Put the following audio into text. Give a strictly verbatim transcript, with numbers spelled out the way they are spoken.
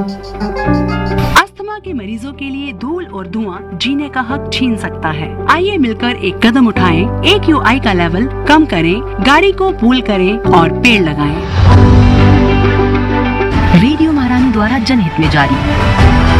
Asthma के मरीजों के लिए धूल और धुआं जीने का हक छीन सकता है। आइए मिलकर एक कदम उठाएं, ए क्यू आई का लेवल कम करें, गाड़ी को पूल करें और पेड़ लगाएं। रेडियो महारानी द्वारा जनहित में जारी।